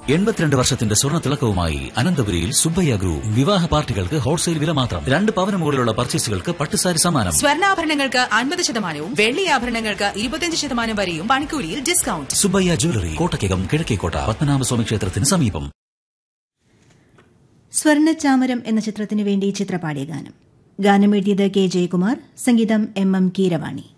82 വർഷത്തിന്റെ സ്വർണ്ണ തിളക്കവുമായി അനന്തപുരിയിൽ സുബ്ബയ്യ ഗ്രൂപ്പ്. വിവാഹ പാർട്ടികൾക്ക് ഹോൾസെയിൽ വില മാത്രം. 2 പവന് മുകളിലുള്ള പർച്ചേസുകൾക്ക് പട്ടുസാരി സമ്മാനം. സ്വർണ്ണാഭരണങ്ങൾക്ക് 50%, വെള്ളി ആഭരണങ്ങൾക്ക് 25% വരെയും പണിക്കൂലിയിൽ ഡിസ്കൗണ്ട്. സുബ്ബയ്യ ജ്വല്ലറി, കോട്ടയ്ക്കകം, കിഴക്കേക്കോട്ട, പത്മനാഭസ്വാമി ക്ഷേത്രത്തിന് സമീപം. സ്വർണ്ണച്ചാമരം എന്ന ചിത്രത്തിനു വേണ്ടി ചിത്രപാടിയ ഗാനം. ഗാനമെഴുതിയത് കെ ജയകുമാർ, സംഗീതം MM കീരവാണി.